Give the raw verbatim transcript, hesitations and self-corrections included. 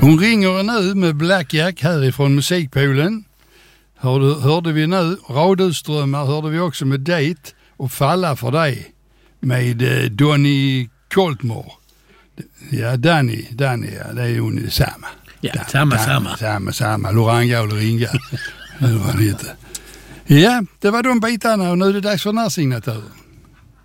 Hon ringer nu med Blackjack härifrån musikpoolen. Hörde, hörde vi nu. Radhusströmmar hörde vi också med Date och Falla för dig med eh, Donny Coltmore. Ja, Danny, Danny, ja, det är hon samma. Ja, Dan, samma, Dan, samma. Samma, samma. Loranga och Ringa. Det var lite. Ja, det var de bitarna och nu är det dags för den här signaturen.